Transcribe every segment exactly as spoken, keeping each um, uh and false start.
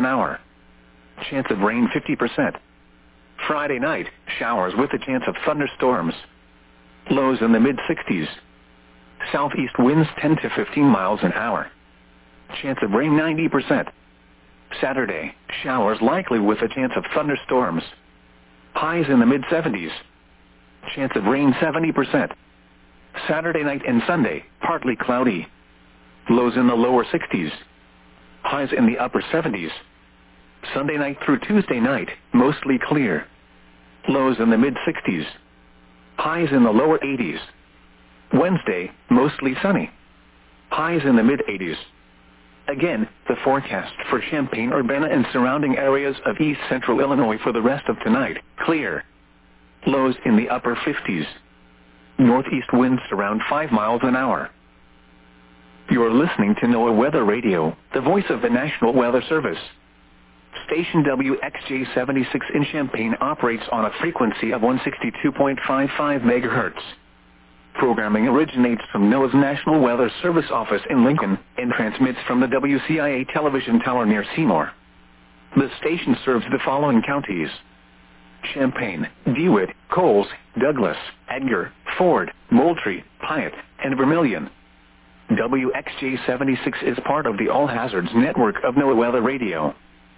hour. Chance of rain fifty percent. Friday night, showers with a chance of thunderstorms. Lows in the mid sixties. Southeast winds ten to fifteen miles an hour. Chance of rain ninety percent. Saturday, showers likely with a chance of thunderstorms. Highs in the mid seventies. Chance of rain seventy percent. Saturday night and Sunday, partly cloudy. Lows in the lower sixties. Highs in the upper seventies. Sunday night through Tuesday night, mostly clear. Lows in the mid sixties. Highs in the lower eighties. Wednesday, mostly sunny. Highs in the mid eighties. Again, the forecast for Champaign-Urbana and surrounding areas of east central Illinois for the rest of tonight, clear. Lows in the upper fifties. Northeast winds around five miles an hour. You're listening to NOAA Weather Radio, the voice of the National Weather Service. Station W X J seventy-six in Champaign operates on a frequency of one sixty-two point five five megahertz. Programming originates from NOAA's National Weather Service office in Lincoln and transmits from the W C I A television tower near Seymour. The station serves the following counties: Champaign, DeWitt, Coles, Douglas, Edgar, Ford, Moultrie, Piatt, and Vermilion. W X J seventy-six is part of the All Hazards network of NOAA Weather Radio.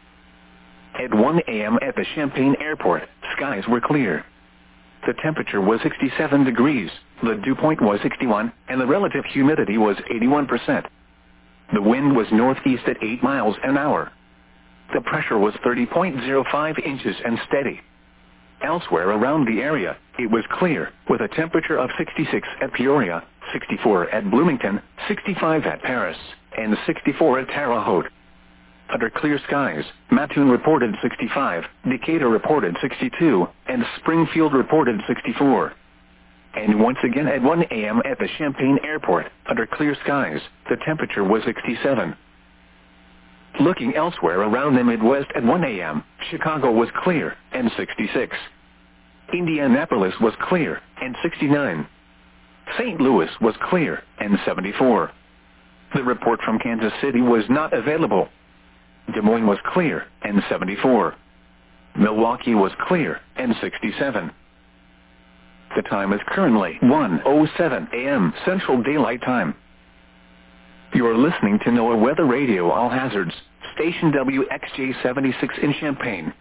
At one a m at the Champaign Airport, skies were clear. The temperature was sixty-seven degrees, the dew point was sixty-one, and the relative humidity was eighty-one percent. The wind was northeast at eight miles an hour. The pressure was thirty point zero five inches and steady. Elsewhere around the area, it was clear, with a temperature of sixty-six at Peoria, sixty-four at Bloomington, sixty-five at Paris, and sixty-four at Terre Haute. Under clear skies, Mattoon reported sixty-five, Decatur reported sixty-two, and Springfield reported sixty-four. And once again at one a m at the Champaign Airport, under clear skies, the temperature was sixty-seven. Looking elsewhere around the Midwest at one a m, Chicago was clear, and sixty-six. Indianapolis was clear, and sixty-nine. Saint Louis was clear, and seventy-four. The report from Kansas City was not available. Des Moines was clear, and seventy-four. Milwaukee was clear, and sixty-seven. The time is currently one oh seven a m Central Daylight Time. You are listening to NOAA Weather Radio All Hazards, Station W X J seventy-six in Champaign.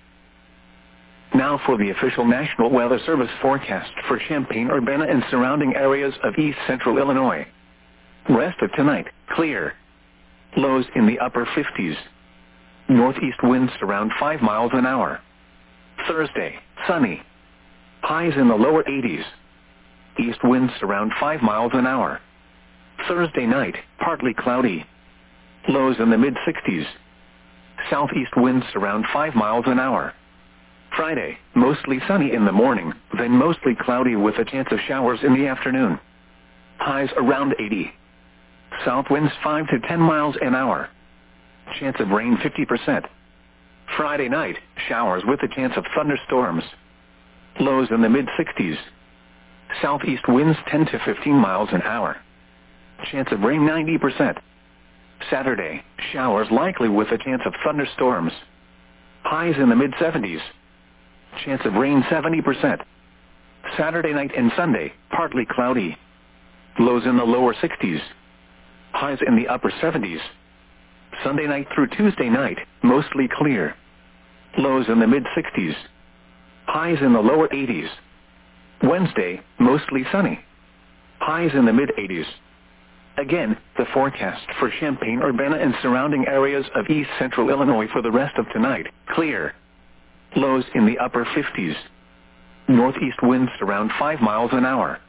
Now for the official National Weather Service forecast for Champaign-Urbana and surrounding areas of east central Illinois. Rest of tonight, clear. Lows in the upper fifties. Northeast winds around five miles an hour. Thursday, sunny. Highs in the lower eighties. East winds around five miles an hour. Thursday night, partly cloudy. Lows in the mid sixties. Southeast winds around five miles an hour. Friday, mostly sunny in the morning, then mostly cloudy with a chance of showers in the afternoon. Highs around eighty. South winds five to ten miles an hour. Chance of rain fifty percent. Friday night, showers with a chance of thunderstorms. Lows in the mid sixties. Southeast winds ten to fifteen miles an hour. Chance of rain ninety percent. Saturday, showers likely with a chance of thunderstorms. Highs in the mid seventies. Chance of rain seventy percent. Saturday night and Sunday, partly cloudy. Lows in the lower sixties. Highs in the upper seventies. Sunday night through Tuesday night, mostly clear. Lows in the mid sixties. Highs in the lower eighties. Wednesday, mostly sunny. Highs in the mid eighties. Again, the forecast for Champaign-Urbana and surrounding areas of east central Illinois for the rest of tonight, clear. Lows in the upper fifties. Northeast winds around five miles an hour.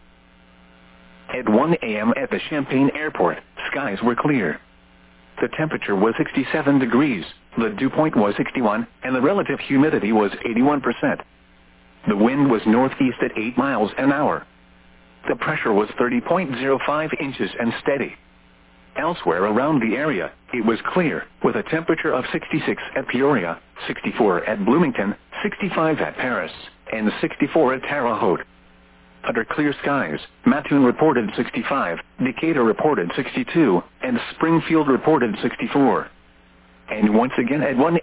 At one a m at the Champaign Airport, skies were clear. The temperature was sixty-seven degrees, the dew point was sixty-one, and the relative humidity was eighty-one percent. The wind was northeast at eight miles an hour. The pressure was thirty point zero five inches and steady. Elsewhere around the area, it was clear, with a temperature of sixty-six at Peoria, sixty-four at Bloomington, sixty-five at Paris, and sixty-four at Terre Haute. Under clear skies, Mattoon reported sixty-five, Decatur reported sixty-two, and Springfield reported sixty-four. And once again at one